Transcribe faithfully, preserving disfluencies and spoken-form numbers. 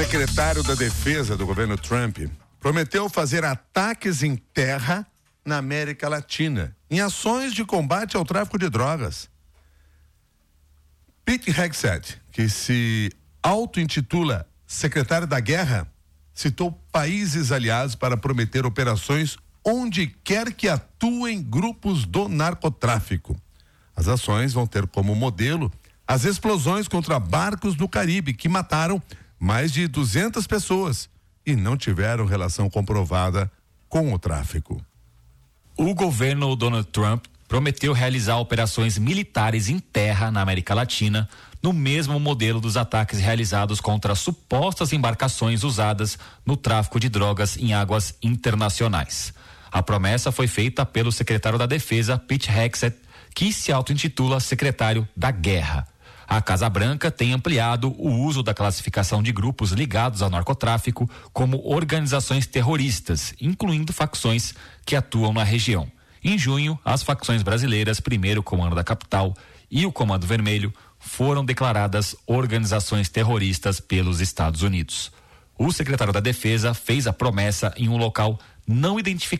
secretário da Defesa do governo Trump prometeu fazer ataques em terra na América Latina, em ações de combate ao tráfico de drogas. Pete Hegseth, que se auto-intitula secretário da guerra, citou países aliados para prometer operações onde quer que atuem grupos do narcotráfico. As ações vão ter como modelo as explosões contra barcos do Caribe, que mataram mais de duzentas pessoas e não tiveram relação comprovada com o tráfico. O governo Donald Trump prometeu realizar operações militares em terra na América Latina, no mesmo modelo dos ataques realizados contra supostas embarcações usadas no tráfico de drogas em águas internacionais. A promessa foi feita pelo secretário da Defesa, Pete Hegseth, que se auto-intitula secretário da Guerra. A Casa Branca tem ampliado o uso da classificação de grupos ligados ao narcotráfico como organizações terroristas, incluindo facções que atuam na região. Em junho, as facções brasileiras, primeiro Comando da Capital e o Comando Vermelho, foram declaradas organizações terroristas pelos Estados Unidos. O secretário da Defesa fez a promessa em um local não identificado